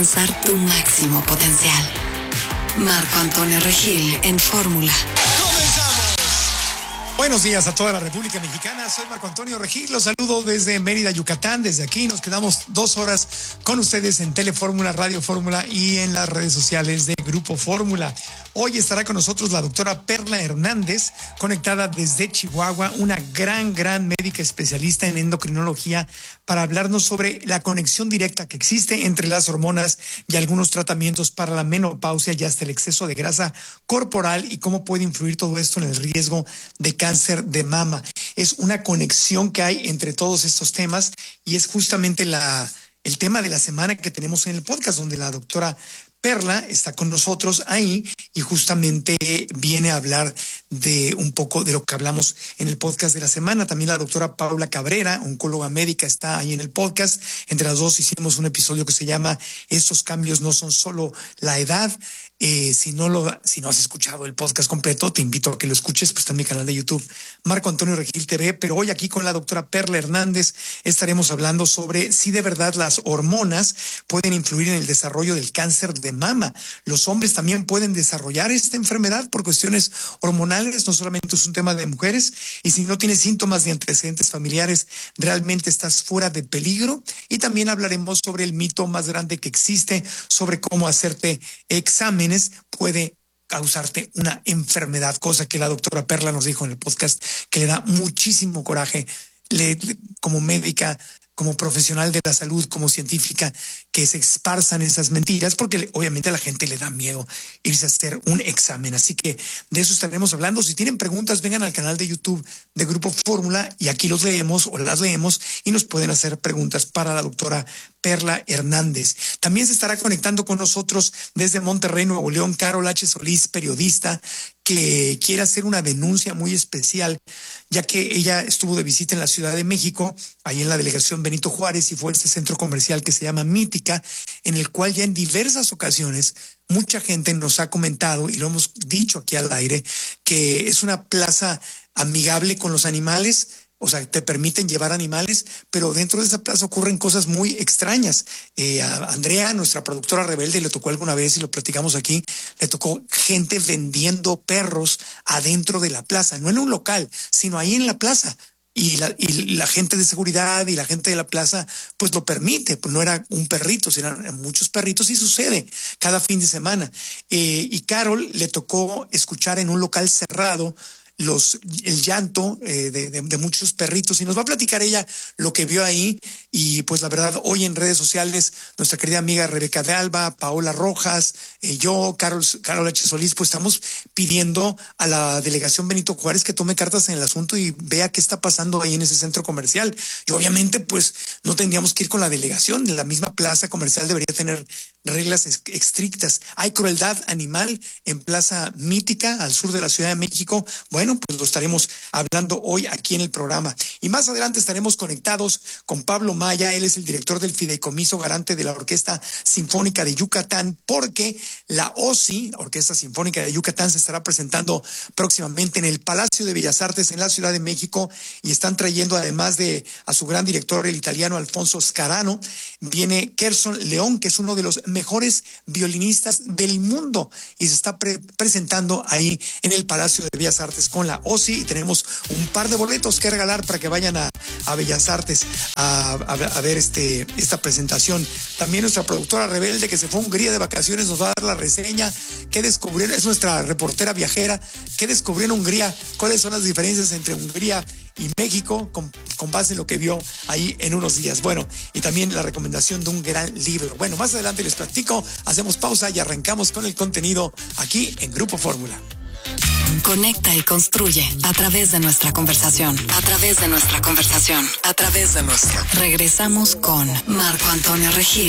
alcanzar tu máximo potencial. Marco Antonio Regil en Fórmula. Buenos días a toda la República Mexicana, soy Marco Antonio Regil, los saludo desde Mérida, Yucatán. Desde aquí nos quedamos 2 horas con ustedes en Telefórmula, Radio Fórmula y en las redes sociales de Grupo Fórmula. Hoy estará con nosotros la doctora Perla Hernández, conectada desde Chihuahua, una gran médica especialista en endocrinología, para hablarnos sobre la conexión directa que existe entre las hormonas y algunos tratamientos para la menopausia y hasta el exceso de grasa corporal y cómo puede influir todo esto en el riesgo de cáncer de mama. Es una conexión que hay entre todos estos temas y es justamente el tema de la semana que tenemos en el podcast, donde la doctora Perla está con nosotros ahí y justamente viene a hablar de un poco de lo que hablamos en el podcast de la semana. También la doctora Paula Cabrera, oncóloga médica, está ahí en el podcast. Entre las dos hicimos un episodio que se llama Estos cambios no son solo la edad. Si no has escuchado el podcast completo, te invito a que lo escuches, pues está en mi canal de YouTube, Marco Antonio Regil TV. Pero hoy aquí con la doctora Perla Hernández estaremos hablando sobre si de verdad las hormonas pueden influir en el desarrollo del cáncer de mama. Los hombres también pueden desarrollar esta enfermedad por cuestiones hormonales, no solamente es un tema de mujeres. Y si no tienes síntomas ni antecedentes familiares, realmente estás fuera de peligro. Y también hablaremos sobre el mito más grande que existe sobre cómo hacerte exámenes puede causarte una enfermedad, cosa que la doctora Perla nos dijo en el podcast que le da muchísimo coraje como médica, como profesional de la salud, como científica, que se esparzan esas mentiras, porque obviamente a la gente le da miedo irse a hacer un examen. Así que de eso estaremos hablando. Si tienen preguntas, vengan al canal de YouTube de Grupo Fórmula y aquí los leemos o las leemos y nos pueden hacer preguntas para la doctora Perla Hernández. También se estará conectando con nosotros desde Monterrey, Nuevo León, Carol H. Solís, periodista, que quiere hacer una denuncia muy especial, ya que ella estuvo de visita en la Ciudad de México, ahí en la delegación Benito Juárez, y fue a este centro comercial que se llama Mítica, en el cual ya en diversas ocasiones mucha gente nos ha comentado, y lo hemos dicho aquí al aire, que es una plaza amigable con los animales. O sea, te permiten llevar animales, pero dentro de esa plaza ocurren cosas muy extrañas. A Andrea, nuestra productora rebelde, le tocó alguna vez, y lo platicamos aquí, le tocó gente vendiendo perros adentro de la plaza, no en un local, sino ahí en la plaza. Y la gente de seguridad y la gente de la plaza pues lo permite, pues no era un perrito, sino eran muchos perritos, y sucede cada fin de semana. Y Carol le tocó escuchar en un local cerrado el llanto de muchos perritos, y nos va a platicar ella lo que vio ahí. Y pues la verdad, hoy en redes sociales, nuestra querida amiga Rebeca de Alba, Paola Rojas, yo, Carol H. Solís, pues estamos pidiendo a la delegación Benito Juárez que tome cartas en el asunto y vea qué está pasando ahí en ese centro comercial. Y obviamente pues no tendríamos que ir con la delegación, la misma plaza comercial debería tener reglas estrictas. Hay crueldad animal en Plaza Mítica, al sur de la Ciudad de México. Bueno, pues lo estaremos hablando hoy aquí en el programa. Y más adelante estaremos conectados con Pablo Maya. Él es el director del Fideicomiso Garante de la Orquesta Sinfónica de Yucatán, porque la OSI, Orquesta Sinfónica de Yucatán, se estará presentando próximamente en el Palacio de Bellas Artes en la Ciudad de México, y están trayendo, además de a su gran director, el italiano Alfonso Scarano, viene Kerson León, que es uno de los mejores violinistas del mundo, y se está presentando ahí en el Palacio de Bellas Artes con la OSI, y tenemos un par de boletos que regalar para que vayan a Bellas Artes a ver esta presentación. También nuestra productora rebelde, que se fue a Hungría de vacaciones, nos va a dar la reseña que descubrieron, es nuestra reportera viajera, que descubrió en Hungría, cuáles son las diferencias entre Hungría y México con base en lo que vio ahí en unos días. Bueno, y también la recomendación de un gran libro. Bueno, más adelante les platico, hacemos pausa y arrancamos con el contenido aquí en Grupo Fórmula. Conecta y construye a través de nuestra conversación. A través de nuestra conversación. A través de nuestra. Regresamos con Marco Antonio Regil.